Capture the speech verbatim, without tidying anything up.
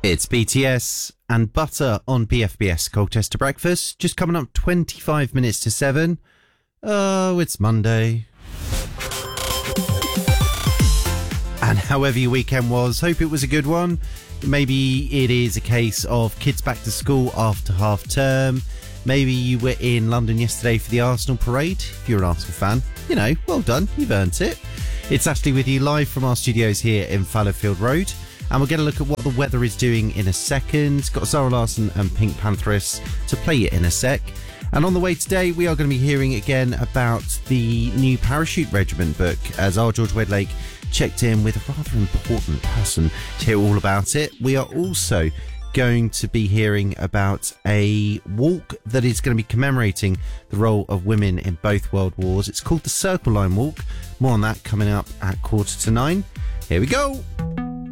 It's B T S and Butter on B F B S Colchester Breakfast. Just coming up twenty-five minutes to seven. Oh, it's Monday. And however your weekend was, hope it was a good one. Maybe it is a case of kids back to school after half term. Maybe you were in London yesterday for the Arsenal parade. If you're an Arsenal fan, you know, well done, you've earned it. It's Ashley with you live from our studios here in Fallowfield Road. And we're going to look at what the weather is doing in a second. Got Zara Larsson and Pink Panthers to play it in a sec. And on the way today, we are going to be hearing again about the new Parachute Regiment book, as our George Wedlake checked in with a rather important person to hear all about it. We are also going to be hearing about a walk that is going to be commemorating the role of women in both world wars. It's called the Circle Line Walk. More on that coming up at quarter to nine. Here we go.